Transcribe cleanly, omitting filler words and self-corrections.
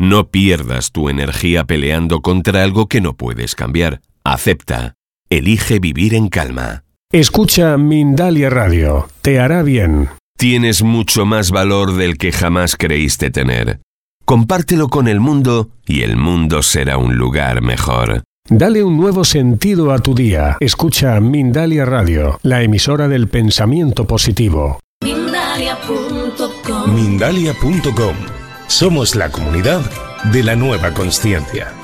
No pierdas tu energía peleando contra algo que no puedes cambiar. Acepta. Elige vivir en calma. Escucha Mindalia Radio. Te hará bien. Tienes mucho más valor del que jamás creíste tener. Compártelo con el mundo y el mundo será un lugar mejor. Dale un nuevo sentido a tu día. Escucha Mindalia Radio, la emisora del pensamiento positivo. Mindalia.com. Somos la comunidad de la nueva consciencia.